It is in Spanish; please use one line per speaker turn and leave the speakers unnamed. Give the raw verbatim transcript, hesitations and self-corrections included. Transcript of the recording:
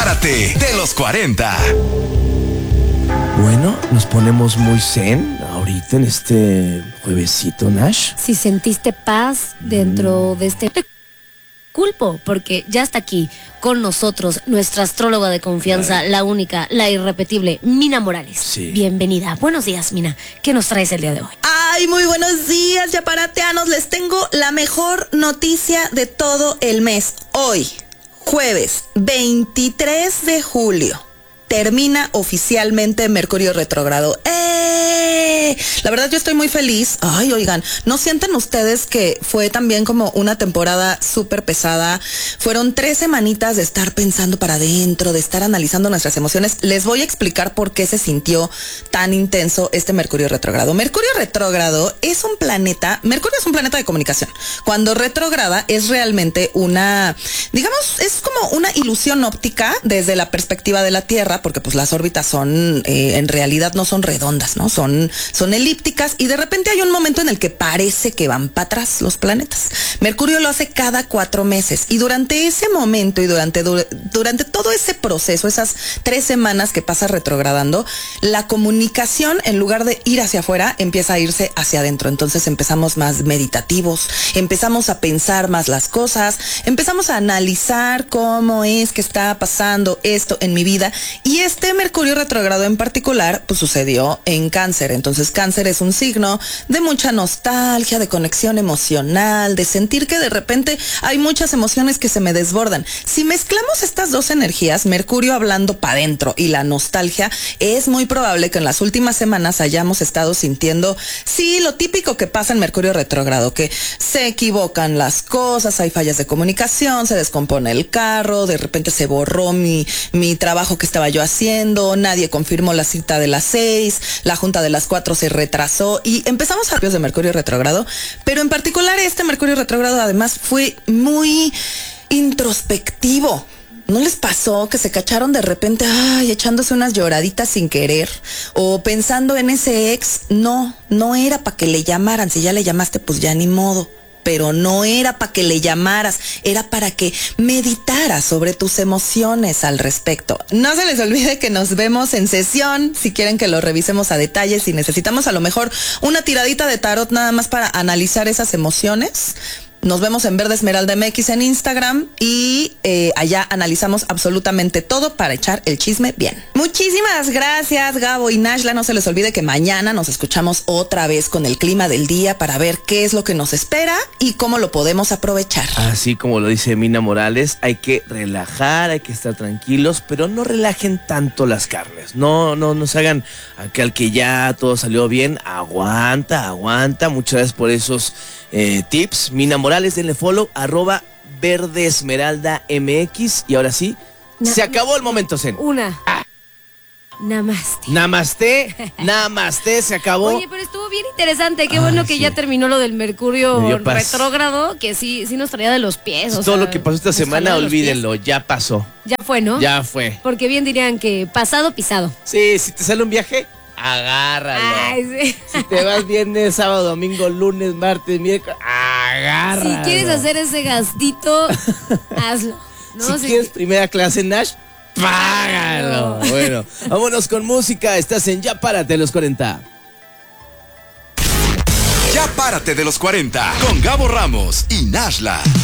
Párate de los cuarenta.
Bueno, nos ponemos muy zen ahorita en este juevesito, Nash.
Si sentiste paz dentro mm. de este... Te culpo, porque ya está aquí con nosotros nuestra astróloga de confianza, Ay. la única, la irrepetible, Mina Morales.
Sí.
Bienvenida. Buenos días, Mina. ¿Qué nos traes el día de hoy?
Ay, muy buenos días, yaparateanos. Les tengo la mejor noticia de todo el mes. Hoy, jueves veintitrés de julio, termina oficialmente Mercurio retrógrado. ¡Eh! La verdad yo estoy muy feliz. Ay, oigan, ¿no sienten ustedes que fue también como una temporada súper pesada? Fueron tres semanitas de estar pensando para adentro, de estar analizando nuestras emociones. Les voy a explicar por qué se sintió tan intenso este Mercurio retrógrado. Mercurio retrógrado es un planeta, Mercurio es un planeta de comunicación. Cuando retrógrada es realmente una, digamos, es como una ilusión óptica desde la perspectiva de la Tierra, porque pues las órbitas son, eh, en realidad no son redondas, ¿no? Son, son elípticas y de repente hay un momento en el que parece que van para atrás los planetas. Mercurio lo hace cada cuatro meses y durante ese momento y durante, durante todo ese proceso, esas tres semanas que pasa retrogradando, la comunicación en lugar de ir hacia afuera empieza a irse hacia adentro. Entonces empezamos más meditativos, empezamos a pensar más las cosas, empezamos a analizar cómo es que está pasando esto en mi vida. Y este Mercurio retrógrado en particular, pues sucedió en Cáncer. Entonces Cáncer es un signo de mucha nostalgia, de conexión emocional, de sentir que de repente hay muchas emociones que se me desbordan. Si mezclamos estas dos energías, Mercurio hablando para adentro y la nostalgia, es muy probable que en las últimas semanas hayamos estado sintiendo, sí, lo típico que pasa en Mercurio retrógrado, que se equivocan las cosas, hay fallas de comunicación, se descompone el carro, de repente se borró mi, mi trabajo que estaba yo haciendo, nadie confirmó la cita de las seis, la junta de las cuatro se retrasó y empezamos a hablar de Mercurio retrógrado, pero en particular este Mercurio retrógrado además fue muy introspectivo. ¿No les pasó que se cacharon de repente, ay, echándose unas lloraditas sin querer? O pensando en ese ex, no, no era para que le llamaran, si ya le llamaste pues ya ni modo. Pero no era para que le llamaras, era para que meditaras sobre tus emociones al respecto. No se les olvide que nos vemos en sesión, si quieren que lo revisemos a detalle, si necesitamos a lo mejor una tiradita de tarot nada más para analizar esas emociones. Nos vemos en Verde Esmeralda M X en Instagram y eh, allá analizamos absolutamente todo para echar el chisme bien. Muchísimas gracias, Gabo y Nashla. No se les olvide que mañana nos escuchamos otra vez con el clima del día para ver qué es lo que nos espera y cómo lo podemos aprovechar.
Así como lo dice Mina Morales, hay que relajar, hay que estar tranquilos, pero no relajen tanto las carnes. No, no nos hagan aquel que ya todo salió bien. Aguanta, aguanta. Muchas gracias por esos eh, tips. Mina Morales, denle follow, arroba Verde Esmeralda M X. Y ahora sí, Na se acabó el momento zen.
Una.
Ah.
Namaste.
Namaste, namaste, se acabó.
Oye, pero estuvo bien interesante. Qué Ay, bueno que sí. ya terminó lo del Mercurio retrógrado, que sí, sí nos traía de los pies. O
Todo
sea,
lo que pasó esta semana, olvídenlo, ya pasó.
Ya fue, ¿no?
Ya fue.
Porque bien dirían que pasado, pisado.
Sí, si te sale un viaje, agárralo.
Ay, sí.
Si te vas viernes, sábado, domingo, lunes, martes, miércoles, agárralo.
Si quieres hacer ese gastito, hazlo. ¿no?
Si
sí.
quieres primera clase en Nash, págalo. Bueno, vámonos con música. Estás en Ya Párate de los cuarenta.
Ya Párate de los cuarenta con Gabo Ramos y Nashla.